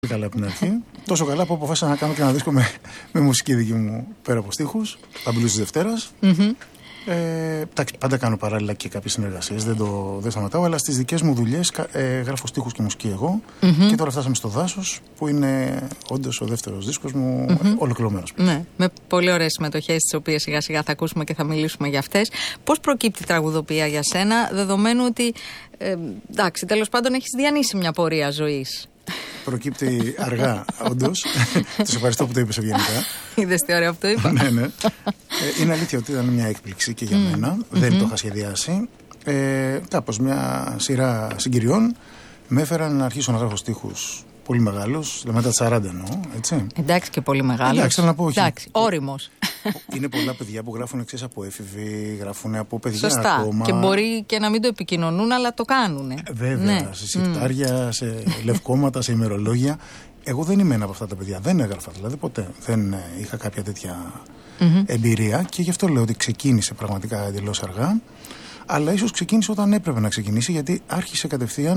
Καλά από την αρχή. Τόσο καλά που αποφάσισα να κάνω και ένα δίσκο με μουσική δική μου πέρα από στίχους. Τα μπλουζ της Δευτέρας. Πάντα κάνω παράλληλα και κάποιες συνεργασίες. Δεν σταματάω, αλλά στις δικές μου δουλειές γράφω στίχους και μουσική εγώ. Και τώρα φτάσαμε στο Δάσος, που είναι όντως ο δεύτερος δίσκος μου ολοκληρωμένος. Ναι, με πολύ ωραίες συμμετοχές, τις οποίες σιγά σιγά θα ακούσουμε και θα μιλήσουμε για αυτές. Πώς προκύπτει η τραγουδοποιία για σένα, δεδομένου ότι εντάξει, τέλος πάντων έχεις διανύσει μια πορεία ζωής? Προκύπτει αργά, όντως. Τους ευχαριστώ που το είπες ευγενικά. Είδες τι ωραία που το είπα. Ναι. Είναι αλήθεια ότι ήταν μια έκπληξη και για μένα. Δεν το είχα σχεδιάσει. Κάπως μια σειρά συγκυριών με έφεραν να αρχίσω να γράφω στίχους πολύ μεγάλους, μετά τα 40 εννοώ, έτσι. Εντάξει και πολύ μεγάλος. Εντάξει, θέλω να πω, όχι. Εντάξει, όριμος. Είναι πολλά παιδιά που γράφουν εξής από έφηβοι, γράφουν από παιδιά. Σωστά. Ακόμα. Και μπορεί και να μην το επικοινωνούν, αλλά το κάνουν. Βέβαια, σε συρτάρια, σε λευκόματα, σε ημερολόγια. Εγώ δεν είμαι ένα από αυτά τα παιδιά. Δεν έγραφα δηλαδή ποτέ. Δεν είχα κάποια τέτοια εμπειρία και γι' αυτό λέω ότι ξεκίνησε πραγματικά εντελώς αργά. Αλλά ίσως ξεκίνησε όταν έπρεπε να ξεκινήσει, γιατί άρχισε κατευθείαν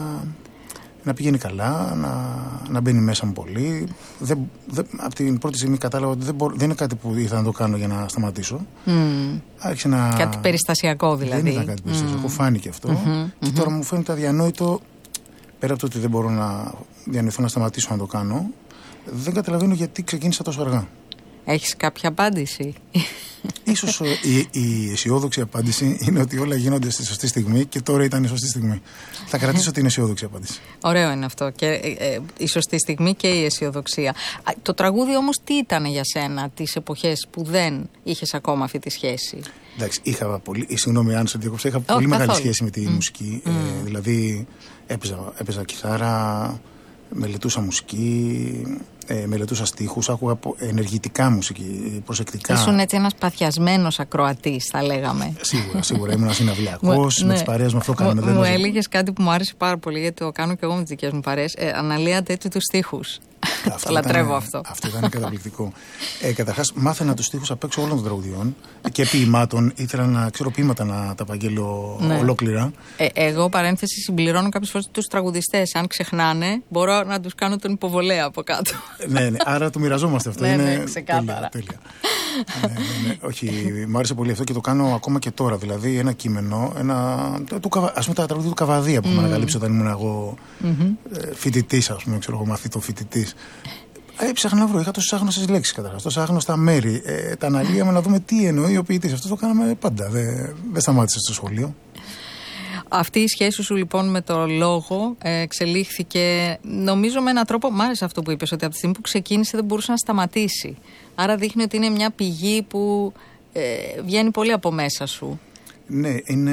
να πηγαίνει καλά, να μπαίνει μέσα μου πολύ. Από την πρώτη στιγμή κατάλαβα ότι δεν είναι κάτι που ήθελα να το κάνω για να σταματήσω. Άρχισε να... Κάτι περιστασιακό δηλαδή. Δεν ήταν κάτι περιστασιακό, φάνηκε αυτό. Και τώρα μου φαίνεται αδιανόητο, πέρα από το ότι δεν μπορώ να διανοηθώ να σταματήσω να το κάνω, δεν καταλαβαίνω γιατί ξεκίνησα τόσο αργά. Έχεις κάποια απάντηση? Ίσως η αισιόδοξη απάντηση είναι ότι όλα γίνονται στη σωστή στιγμή και τώρα ήταν η σωστή στιγμή. Θα κρατήσω την αισιόδοξη απάντηση. Ωραίο είναι αυτό. Και η σωστή στιγμή και η αισιοδοξία. Το τραγούδι όμως τι ήταν για σένα τις εποχές που δεν είχες ακόμα αυτή τη σχέση? Εντάξει, συγγνώμη αν σε διακόψα, είχα πολύ μεγάλη σχέση με τη μουσική. Δηλαδή έπαιζα κιθάρα, μελετούσα μουσική, μελετούσα στίχους, άκουγα ενεργητικά μουσική, προσεκτικά. Ήσουν έτσι ένας παθιασμένος ακροατής, θα λέγαμε. Σίγουρα ήμουν συναυλιακός, με τις παρέες μου αυτό κάναμε. Μου έλεγες κάτι που μου άρεσε πάρα πολύ, γιατί το κάνω και εγώ με τις δικές μου παρέες. Αναλύατε έτσι τους στίχους. Το λατρεύω αυτό. Αυτό ήταν καταπληκτικό. Καταρχάς, μάθαινα τους στίχους απ' έξω όλων των τραγουδιών και ποιημάτων. Ήθελα να ξέρω ποίηματα να τα απαγγέλω ολόκληρα. Εγώ, παρένθεση, συμπληρώνω κάποιες φορές τους τραγουδιστές. Αν ξεχνάνε, μπορώ να τους κάνω τον υποβολέα από κάτω. Ναι, άρα το μοιραζόμαστε αυτό. Ναι, ξεκάθαρα. Τέλεια. Όχι, μου άρεσε πολύ αυτό και το κάνω ακόμα και τώρα. Δηλαδή, ένα κείμενο, ας πούμε τα τραγούδια του Καβαδία που με ανακαλύψει όταν ήμουν εγώ φοιτητής, ας πούμε, ξέρω εγώ, μαθητοφοιτητής. Έψαχνα να βρω, είχα τόσες άγνωστες λέξεις καταρχάς, τόσα άγνωστα μέρη. Τα αναλύαμε να δούμε τι εννοεί ο ποιητής. Αυτό το κάναμε πάντα. Δεν σταμάτησε στο σχολείο. Αυτή η σχέση σου λοιπόν με το λόγο εξελίχθηκε, νομίζω, με έναν τρόπο. Μ' άρεσε αυτό που είπες, ότι από τη στιγμή που ξεκίνησε δεν μπορούσε να σταματήσει. Άρα δείχνει ότι είναι μια πηγή που βγαίνει πολύ από μέσα σου. Ναι, είναι.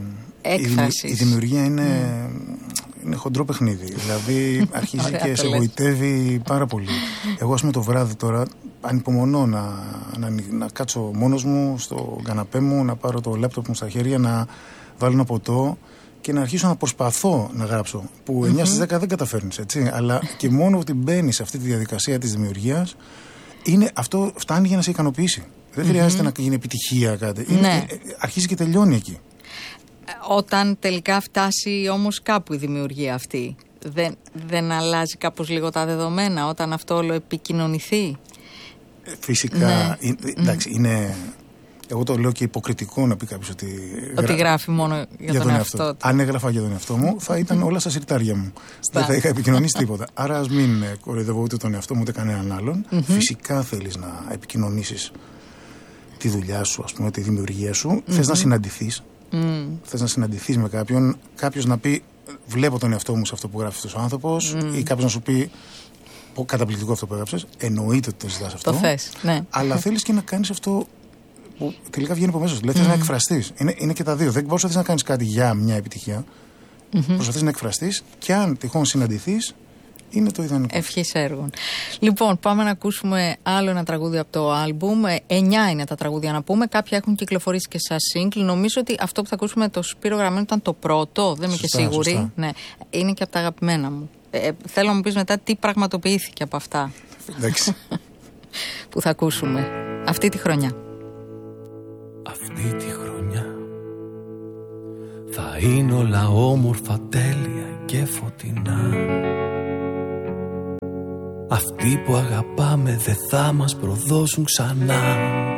Η δημιουργία είναι χοντρό παιχνίδι. Δηλαδή αρχίζει και σε γοητεύει πάρα πολύ. Εγώ, ας πούμε, το βράδυ τώρα ανυπομονώ να κάτσω μόνος μου στο καναπέ μου, να πάρω το λάπτοπ μου στα χέρια, να βάλω ένα ποτό και να αρχίσω να προσπαθώ να γράψω. Που 9 στις 10 δεν καταφέρνεις, έτσι. Αλλά και μόνο ότι μπαίνεις σε αυτή τη διαδικασία της δημιουργίας, αυτό φτάνει για να σε ικανοποιήσει. Δεν χρειάζεται να γίνει επιτυχία κάτι. Αρχίζει και τελειώνει εκεί. Όταν τελικά φτάσει όμως κάπου η δημιουργία αυτή, δεν αλλάζει κάπως λίγο τα δεδομένα όταν αυτό όλο επικοινωνηθεί? Φυσικά. Εντάξει, είναι. Εγώ το λέω και υποκριτικό να πει κάποιος ότι γράφει μόνο για τον εαυτό του. Αν έγραφα για τον εαυτό μου, θα ήταν όλα στα συρτάρια μου. Δεν θα είχα επικοινωνήσει τίποτα. Άρα ας μην κοροϊδεύω ούτε τον εαυτό μου ούτε κανέναν άλλον. Φυσικά θέλεις να επικοινωνήσεις τη δουλειά σου, ας πούμε, τη δημιουργία σου. Θες να συναντηθείς. Θες να συναντηθείς με κάποιον. Κάποιος να πει: βλέπω τον εαυτό μου σε αυτό που γράφει αυτός ο άνθρωπος. Ή κάποιος να σου πει: καταπληκτικό αυτό που έγραψες. Εννοείται ότι το ζητάς αυτό. Το θες, ναι. Αλλά θέλεις και να κάνεις αυτό που τελικά βγαίνει από μέσα σου. Δηλαδή θες να εκφραστείς. Είναι και τα δύο. Δεν προσπαθείς να κάνεις κάτι για μια επιτυχία. Προσπαθείς να εκφραστείς και αν τυχόν συναντηθείς, είναι το ιδανικό. Ευχής έργων. Λοιπόν, πάμε να ακούσουμε άλλο ένα τραγούδι από το άλμπουμ. 9 είναι τα τραγούδια να πούμε. Κάποια έχουν κυκλοφορήσει και σαν single. Νομίζω ότι αυτό που θα ακούσουμε το Σπύρο Γραμμένο ήταν το πρώτο. Δεν είμαι και σίγουρη. Σωστά. Ναι. Είναι και από τα αγαπημένα μου. Θέλω να μου πεις μετά τι πραγματοποιήθηκε από αυτά. Εντάξει. Που θα ακούσουμε αυτή τη χρονιά. Αυτή τη χρονιά θα είναι όλα όμορφα, τέλεια και φωτεινά. Αυτοί που αγαπάμε δεν θα μας προδώσουν ξανά.